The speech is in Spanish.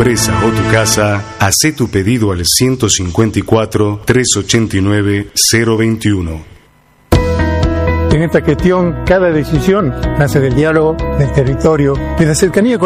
empresa o tu casa, hacé tu pedido al 154-389-021. En esta gestión, cada decisión nace del diálogo, del territorio, de la cercanía con